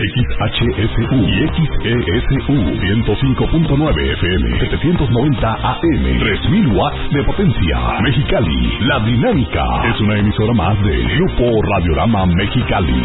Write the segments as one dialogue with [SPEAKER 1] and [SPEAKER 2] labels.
[SPEAKER 1] XHSU y XESU 105.9 FM, 790 AM, 3000 watts de potencia. Mexicali, La Dinámica es una emisora más de Grupo Radiorama Mexicali.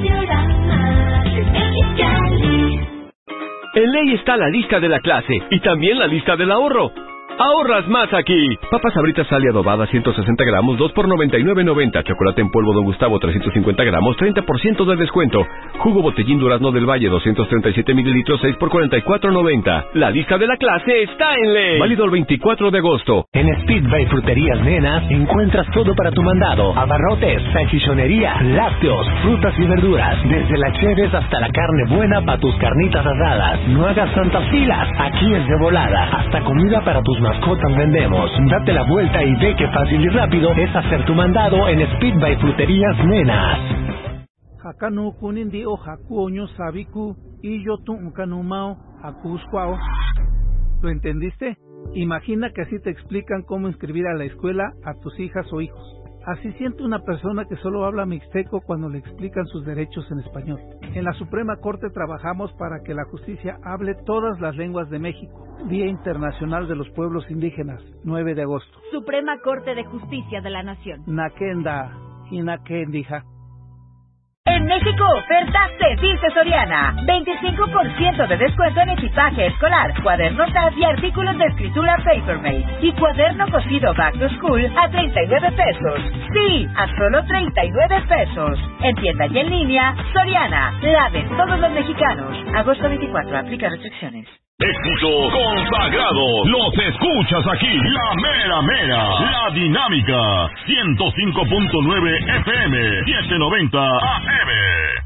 [SPEAKER 2] En Ley está la lista de la clase y también la lista del ahorro. ¡Ahorras más aquí! Papas Sabritas Sal y adobada 160 gramos, 2 por $99.90. Chocolate en polvo Don Gustavo 350 gramos, 30% de descuento. Jugo Botellín Durazno del Valle 237 mililitros, 6 por $44.90. La lista de la clase está en Ley. Válido el 24 de agosto.
[SPEAKER 3] En Speedway Fruterías Nenas encuentras todo para tu mandado. Abarrotes, salchichonería, lácteos, frutas y verduras. Desde las cheves hasta la carne buena para tus carnitas asadas. No hagas tantas filas. Aquí es de volada. Hasta comida para tus mascotas vendemos. Date la vuelta y ve qué fácil y rápido es hacer tu mandado en Speedway Fruterías Nenas.
[SPEAKER 4] Hakanu kunindi o hakuoño sabiku y yo tu unkanumao hakusquao. ¿Lo entendiste? Imagina que así te explican cómo inscribir a la escuela a tus hijas o hijos. Así siente una persona que solo habla mixteco cuando le explican sus derechos en español. En la Suprema Corte trabajamos para que la justicia hable todas las lenguas de México. Día Internacional de los Pueblos Indígenas, 9 de agosto.
[SPEAKER 5] Suprema Corte de Justicia de la Nación.
[SPEAKER 4] Nakenda y Nakendija.
[SPEAKER 6] En México, ofertas de Dice Soriana. 25% de descuento en equipaje escolar, cuadernos TAS y artículos de escritura Papermate. Y cuaderno cosido Back to School a 39 pesos. Sí, a solo 39 pesos. En tienda y en línea, Soriana, la de todos los mexicanos. Agosto 24, aplica restricciones.
[SPEAKER 1] Éxito consagrado. Los escuchas aquí. La mera mera. La Dinámica. 105.9 FM. 790 AM.